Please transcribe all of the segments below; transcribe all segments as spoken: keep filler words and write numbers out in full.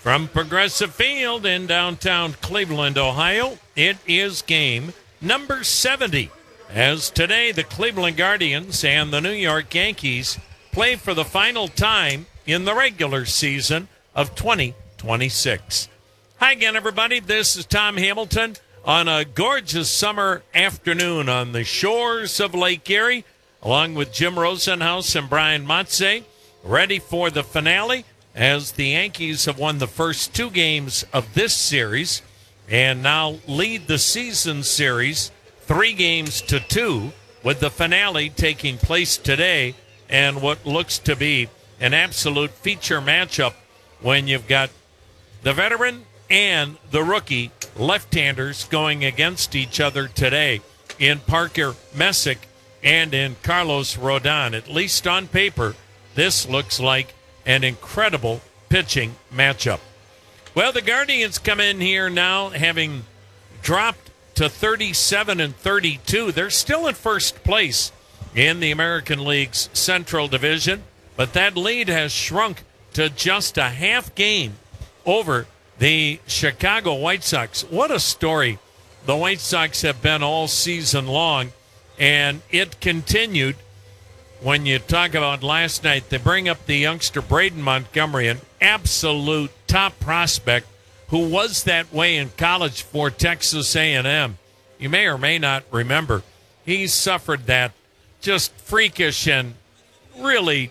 From Progressive Field in downtown Cleveland, Ohio, it is game number seventy. As today, the Cleveland Guardians and the New York Yankees play for the final time in the regular season of twenty twenty-six. Hi again, everybody. This is Tom Hamilton on a gorgeous summer afternoon on the shores of Lake Erie, along with Jim Rosenhaus and Brian Matze, ready for the finale as the Yankees have won the first two games of this series and now lead the season series three games to two, with the finale taking place today and what looks to be an absolute feature matchup when you've got the veteran and the rookie left-handers going against each other today in Parker Messick and in Carlos Rodon. At least on paper, this looks like an incredible pitching matchup. Well, the Guardians come in here now having dropped to thirty-seven and thirty-two. They're still in first place in the American League's Central Division, but that lead has shrunk to just a half game over the Chicago White Sox. What a story the White Sox have been all season long, and it continued. When you talk about last night, they bring up the youngster Braden Montgomery, an absolute top prospect who was that way in college for Texas A and M. You may or may not remember, he suffered that just freakish and really,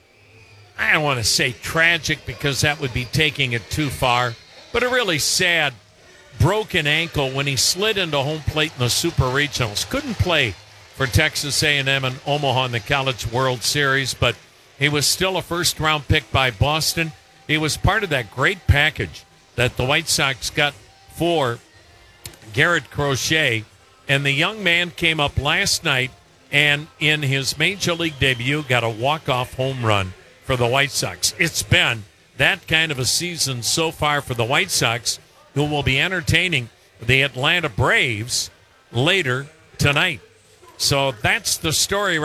I don't want to say tragic because that would be taking it too far, but a really sad broken ankle when he slid into home plate in the Super Regionals. Couldn't play for Texas A and M and Omaha in the College World Series, but he was still a first-round pick by Boston. He was part of that great package that the White Sox got for Garrett Crochet, and the young man came up last night and in his Major League debut got a walk-off home run for the White Sox. It's been that kind of a season so far for the White Sox, who will be entertaining the Atlanta Braves later tonight. So that's the story